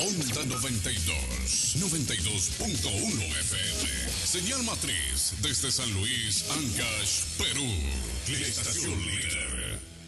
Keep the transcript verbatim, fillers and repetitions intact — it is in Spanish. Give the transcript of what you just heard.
Onda noventa y dos, noventa y dos punto uno F M. Señal matriz desde San Luis, Ancash, Perú. La estación líder.